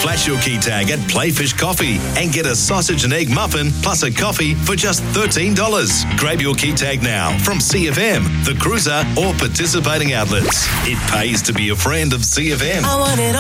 Flash your key tag at Playfish Coffee and get a sausage and egg muffin plus a coffee for just $13. Grab your key tag now from CFM, The Cruiser, or participating outlets. It pays to be a friend of CFM.